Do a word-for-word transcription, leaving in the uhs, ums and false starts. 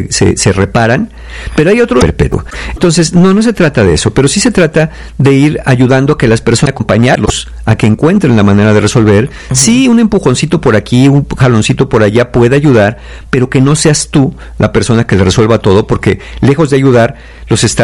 se, se, se reparan, pero hay otro perpetuo. Entonces, no, no se trata de eso, pero sí se trata de ir ayudando a que las personas, acompañarlos a que encuentren la manera de resolver. Uh-huh. Sí, un empujoncito por aquí, un jaloncito por allá puede ayudar, pero que no seas tú la persona que le resuelva todo, porque lejos de ayudar, los está